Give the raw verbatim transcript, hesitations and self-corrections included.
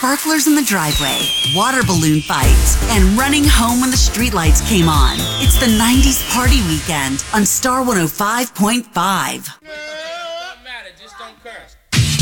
sparklers in the driveway, water balloon fights, and running home when the streetlights came on. It's the nineties party weekend on Star one oh five point five.